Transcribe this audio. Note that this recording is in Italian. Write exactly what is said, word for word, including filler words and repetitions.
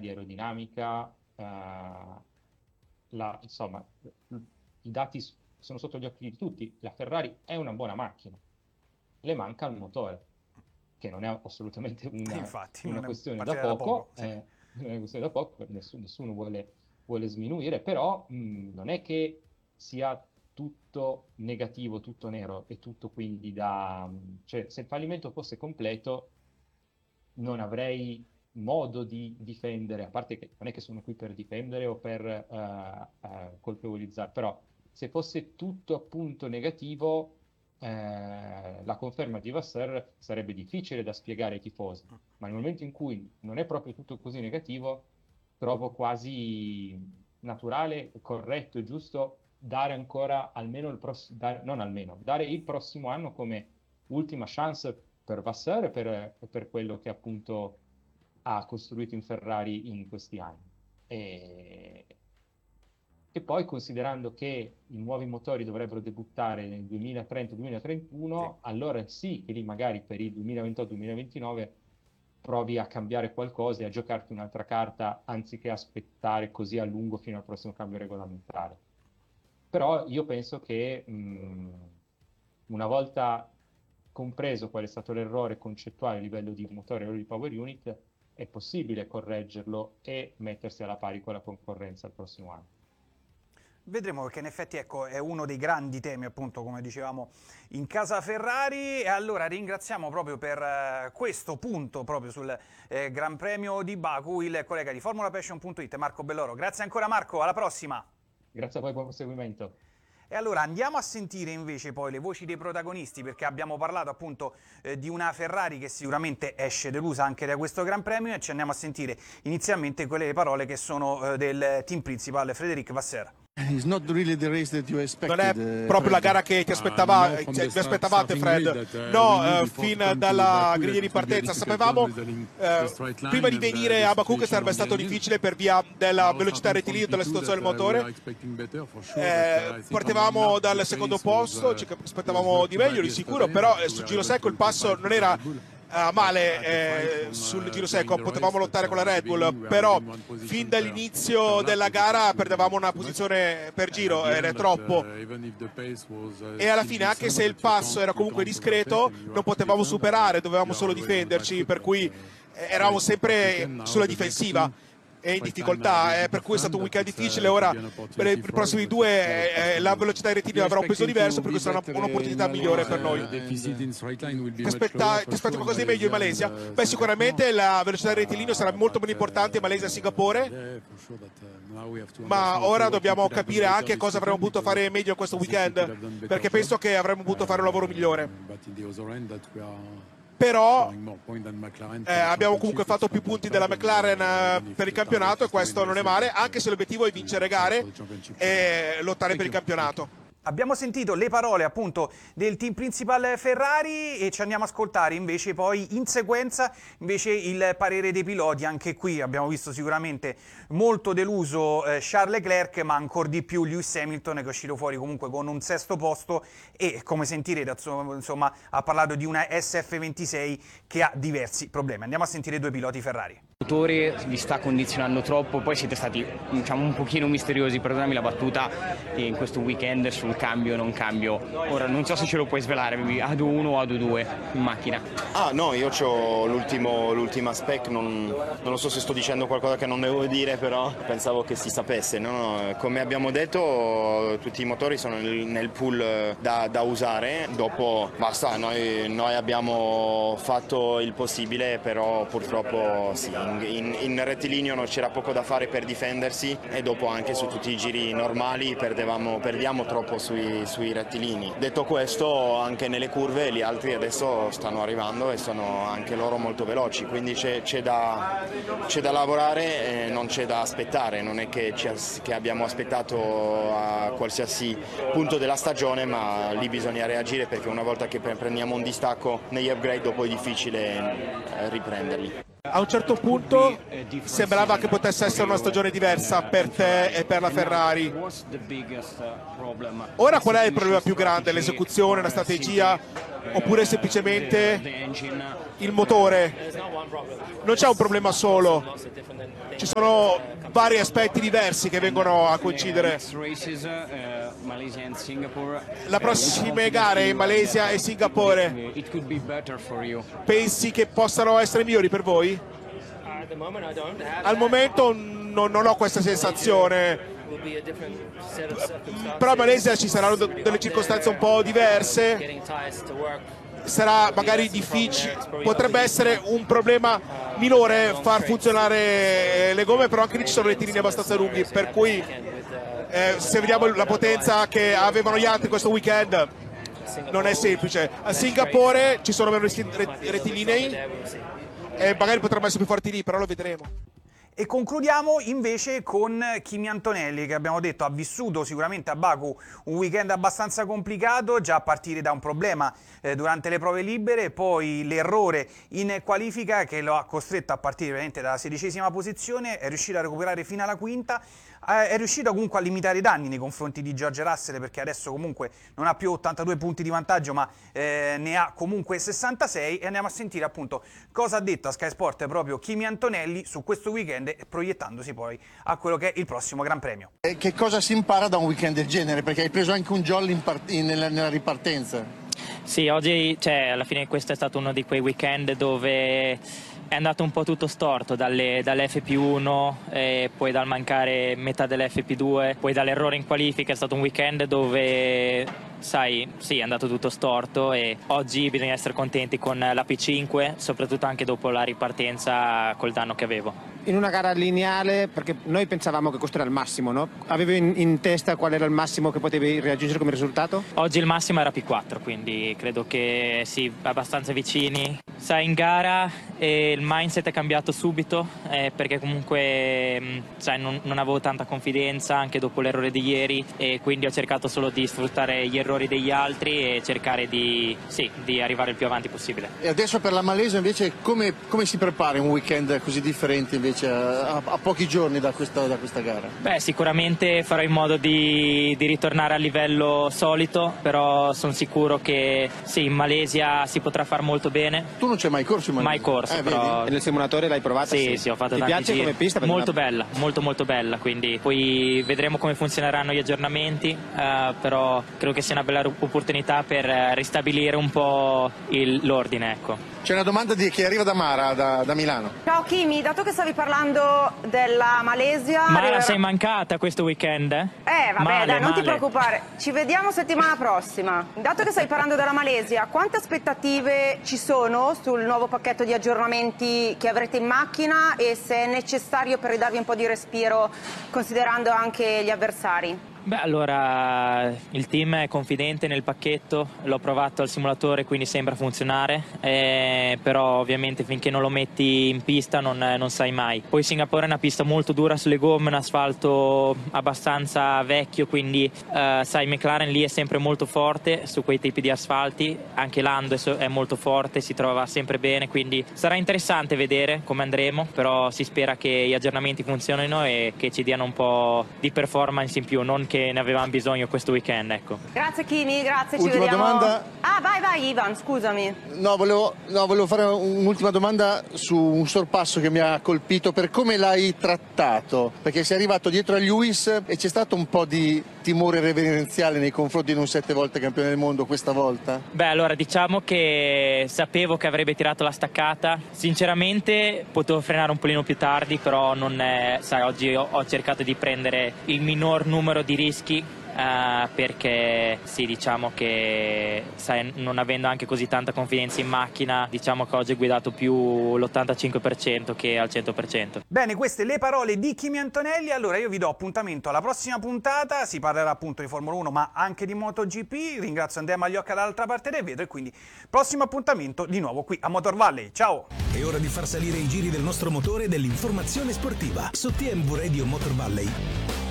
di aerodinamica, eh, la, insomma, i dati sono sotto gli occhi di tutti. La Ferrari è una buona macchina, le manca il motore, che non è assolutamente una, Infatti, una non è questione da partita da poco, poco, sì. eh, non è una questione da poco, nessuno, nessuno vuole, vuole sminuire, però mh, non è che sia tutto negativo, tutto nero e tutto quindi da... cioè se il fallimento fosse completo non avrei modo di difendere, a parte che non è che sono qui per difendere o per eh, eh, colpevolizzare, però se fosse tutto appunto negativo, eh, la conferma di Vasseur sarebbe difficile da spiegare ai tifosi, ma nel momento in cui non è proprio tutto così negativo, trovo quasi naturale, corretto e giusto dare ancora almeno il prossimo, non almeno, dare il prossimo anno come ultima chance per Vasseur e per, per quello che appunto ha costruito in Ferrari in questi anni. E, e poi considerando che i nuovi motori dovrebbero debuttare nel duemilatrenta duemilatrentuno, Sì. allora sì che lì magari per il duemilaventotto duemilaventinove provi a cambiare qualcosa e a giocarti un'altra carta anziché aspettare così a lungo fino al prossimo cambio regolamentare. Però io penso che mh, una volta compreso qual è stato l'errore concettuale a livello di motore e di power unit, è possibile correggerlo e mettersi alla pari con la concorrenza il prossimo anno. Vedremo, perché in effetti ecco, è uno dei grandi temi, appunto, come dicevamo, in casa Ferrari. E allora ringraziamo proprio per eh, questo punto, proprio sul eh, Gran Premio di Baku, il collega di Formula Passion punto it, Marco Belloro. Grazie ancora Marco, alla prossima! Grazie a voi, buon proseguimento. E allora andiamo a sentire invece poi le voci dei protagonisti, perché abbiamo parlato appunto eh, di una Ferrari che sicuramente esce delusa anche da questo Gran Premio, e ci andiamo a sentire inizialmente quelle parole che sono eh, del team principal Frédéric Vasseur. Non è proprio la gara che ti aspettava, cioè, vi aspettavate, Fred. No, eh, fin dalla griglia di partenza sapevamo eh, prima di venire a Baku che sarebbe stato difficile per via della velocità rettilineo e della situazione del motore. Eh, partivamo dal secondo posto, ci aspettavamo di meglio di sicuro, però eh, sul giro secco il passo non era Uh, male eh, sul giro secco, potevamo lottare con la Red Bull, però fin dall'inizio della gara perdevamo una posizione per giro, era troppo, e alla fine anche se il passo era comunque discreto non potevamo superare, dovevamo solo difenderci, per cui eravamo sempre sulla difensiva e in difficoltà, eh, per cui è stato un weekend difficile. Ora per i prossimi due eh, la velocità di rettilineo avrà un peso diverso, per cui sarà un'opportunità migliore per noi. Ti, aspetta, ti aspetti qualcosa di meglio in Malesia? Beh, sicuramente la velocità di rettilineo sarà molto meno importante in Malesia e Singapore, ma ora dobbiamo capire anche cosa avremmo potuto fare meglio in questo weekend, perché penso che avremmo potuto fare un lavoro migliore. Però eh, abbiamo comunque fatto più punti della McLaren eh, per il campionato, e questo non è male, anche se l'obiettivo è vincere gare e lottare per il campionato. Abbiamo sentito le parole appunto del team principal Ferrari e ci andiamo a ascoltare invece poi in sequenza invece il parere dei piloti. Anche qui abbiamo visto sicuramente molto deluso eh, Charles Leclerc, ma ancora di più Lewis Hamilton, che è uscito fuori comunque con un sesto posto e, come sentirete, insomma, ha parlato di una S F ventisei che ha diversi problemi. Andiamo a sentire i due piloti Ferrari. Il motore vi sta condizionando troppo, poi siete stati, diciamo, un pochino misteriosi, perdonami la battuta, in questo weekend sul cambio non cambio. Ora non so se ce lo puoi svelare, A D O uno o A D O due in macchina. Ah no, io ho l'ultima spec, non, non lo so se sto dicendo qualcosa che non devo dire, però pensavo che si sapesse. No, no, come abbiamo detto, tutti i motori sono nel, nel pool da, da usare, dopo basta, noi, noi abbiamo fatto il possibile, però purtroppo sì, in, in rettilineo non c'era poco da fare per difendersi, e dopo anche su tutti i giri normali perdevamo, perdiamo troppo sui, sui rettilini. Detto questo, anche nelle curve gli altri adesso stanno arrivando e sono anche loro molto veloci, quindi c'è, c'è, da, c'è da lavorare e non c'è da aspettare. Non è che, ci, che abbiamo aspettato a qualsiasi punto della stagione, ma lì bisogna reagire, perché una volta che prendiamo un distacco negli upgrade dopo è difficile riprenderli. A un certo punto sembrava che potesse essere una stagione diversa per te e per la Ferrari. Ora qual è il problema più grande? L'esecuzione, la strategia? oppure semplicemente il motore? Non c'è un problema solo, ci sono vari aspetti diversi che vengono a coincidere. La prossime gare in Malesia e Singapore, pensi che possano essere migliori per voi? Al momento non, non ho questa sensazione, però in Malesia ci saranno delle circostanze un po' diverse, sarà magari difficile, potrebbe essere un problema minore far funzionare le gomme, però anche lì ci sono rettilinei abbastanza lunghi, per cui eh, se vediamo la potenza che avevano gli altri questo weekend non è semplice. A Singapore ci sono meno rettilinei e magari potrebbero essere più forti lì, però lo vedremo. E concludiamo invece con Kimi Antonelli, che abbiamo detto ha vissuto sicuramente a Baku un weekend abbastanza complicato, già a partire da un problema eh, durante le prove libere, poi l'errore in qualifica che lo ha costretto a partire veramente dalla sedicesima posizione, è riuscito a recuperare fino alla quinta, eh, è riuscito comunque a limitare i danni nei confronti di George Russell, perché adesso comunque non ha più ottantadue punti di vantaggio, ma eh, ne ha comunque sessantasei, e andiamo a sentire appunto cosa ha detto a Sky Sport proprio Kimi Antonelli su questo weekend, proiettandosi poi a quello che è il prossimo Gran Premio. E che cosa si impara da un weekend del genere? Perché hai preso anche un jolly in part- in, nella, nella ripartenza. Sì, oggi, cioè, alla fine questo è stato uno di quei weekend dove è andato un po' tutto storto, dalle, dall'F P uno, e poi dal mancare metà dell'F P due, poi dall'errore in qualifica. È stato un weekend dove, sai, sì, è andato tutto storto, e oggi bisogna essere contenti con la P cinque, soprattutto anche dopo la ripartenza col danno che avevo. In una gara lineare, perché noi pensavamo che questo era il massimo, no? Avevi in, in testa qual era il massimo che potevi raggiungere come risultato? Oggi il massimo era P quattro, quindi credo che sì, abbastanza vicini. Sai, in gara eh, il mindset è cambiato subito, eh, perché comunque mh, sai, non, non avevo tanta confidenza anche dopo l'errore di ieri, e quindi ho cercato solo di sfruttare gli errori degli altri e cercare di, sì, di arrivare il più avanti possibile. E adesso per la Malesia invece come, come si prepara un weekend così differente invece a, a pochi giorni da questa, da questa gara? Beh, sicuramente farò in modo di, di ritornare al livello solito, però sono sicuro che sì, in Malesia si potrà far molto bene. Tu non c'è mai corso in Malesia? Mai corso, eh, però... E nel simulatore l'hai provata? Sì, sì, sì, ho fatto Ti tanti piace giri. come pista? Molto una... bella, molto molto bella, quindi poi vedremo come funzioneranno gli aggiornamenti, eh, però credo che sia una bella opportunità per ristabilire un po' l'ordine, ecco. C'è una domanda di, che arriva da Mara, da, da Milano. Ciao Kimi, dato che stavi parlando della Malesia... Mara, arriverà... sei mancata questo weekend? Eh, eh vabbè, male, dai, non male. ti preoccupare. Ci vediamo settimana prossima. Dato che stai parlando della Malesia, quante aspettative ci sono sul nuovo pacchetto di aggiornamenti che avrete in macchina, e se è necessario per ridarvi un po' di respiro, considerando anche gli avversari? Beh, allora il team è confidente nel pacchetto, l'ho provato al simulatore, quindi sembra funzionare, eh, però ovviamente finché non lo metti in pista non, non sai mai. Poi Singapore è una pista molto dura sulle gomme, un asfalto abbastanza vecchio, quindi eh, sai, McLaren lì è sempre molto forte su quei tipi di asfalti, anche Lando è molto forte, si trova sempre bene, quindi sarà interessante vedere come andremo, però si spera che gli aggiornamenti funzionino e che ci diano un po' di performance in più, non che ne avevamo bisogno questo weekend, ecco. Grazie Kimi, grazie, Ultima ci vediamo. domanda. Ah, vai, vai Ivan, scusami. No, volevo, no, volevo fare un'ultima domanda su un sorpasso che mi ha colpito, per come l'hai trattato, perché sei arrivato dietro a Lewis e c'è stato un po' di timore reverenziale nei confronti di un sette volte campione del mondo questa volta? Beh, allora diciamo che sapevo che avrebbe tirato la staccata, sinceramente potevo frenare un polino più tardi, però non è, sai, oggi ho, ho cercato di prendere il minor numero di rischi, uh, perché sì, diciamo che sai, non avendo anche così tanta confidenza in macchina, diciamo che oggi ho guidato più l'ottantacinque per cento che al cento per cento. Bene, queste le parole di Kimi Antonelli. Allora io vi do appuntamento alla prossima puntata, si parlerà appunto di Formula uno ma anche di MotoGP. Ringrazio Andrea Magliocca dall'altra parte del vetro, e quindi prossimo appuntamento di nuovo qui a Motor Valley. Ciao! È ora di far salire i giri del nostro motore e dell'informazione sportiva su T M V Radio Motor Valley.